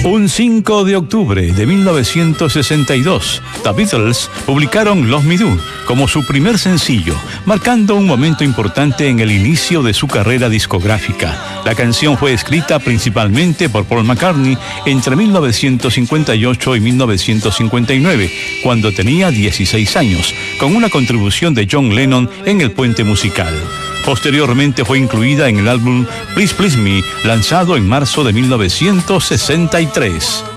Un 5 de octubre de 1962, The Beatles publicaron Love Me Do como su primer sencillo, marcando un momento importante en el inicio de su carrera discográfica. La canción fue escrita principalmente por Paul McCartney entre 1958 y 1959, cuando tenía 16 años, con una contribución de John Lennon en el puente musical. Posteriormente fue incluida en el álbum Please Please Me, lanzado en marzo de 1963.